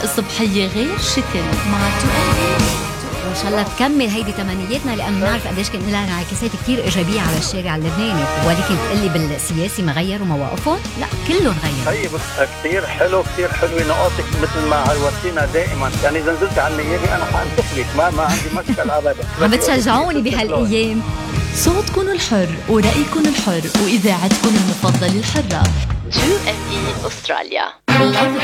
الصبحية غير شكل مع تؤدي. وإن شاء الله تكمل هيدي تمنياتنا، لأنه نعرف قديش كان لها انعكاسات كتير إيجابية على الشارع اللبناني. ولكن تقلي بالسياسي ما غيروا مواقفهم؟ لا، كلهم غيروا. طيب كتير حلو، كتير حلوة نقاطك مثل ما عودتينا دائما. يعني إذا نزلت على النيابة أنا حانتخبك، ما عندي مشكلة أبدا. عم بتشجعوني بهالأيام. صوتكم الحر ورأيكم الحر وإذاعتكم المفضلة الحرة. 2ME أستراليا.